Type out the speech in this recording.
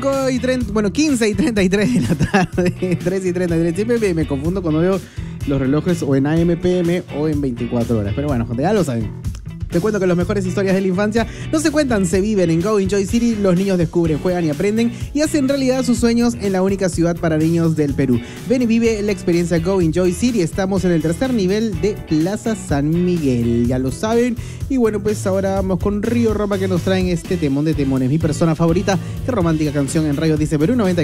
15:33 de la tarde, 3:33. Siempre me confundo cuando veo los relojes o en AM, PM o en 24 horas. Pero bueno, ya lo saben. Te cuento que las mejores historias de la infancia no se cuentan, se viven. En Go Enjoy City los niños descubren, juegan y aprenden y hacen realidad sus sueños en la única ciudad para niños del Perú. Ven y vive la experiencia Go Enjoy City. Estamos en el tercer nivel de Plaza San Miguel, ya lo saben. Y bueno, pues ahora vamos con Río Roma, que nos traen este temón de temones. Mi persona favorita, qué romántica canción en Radio Dice Perú 90.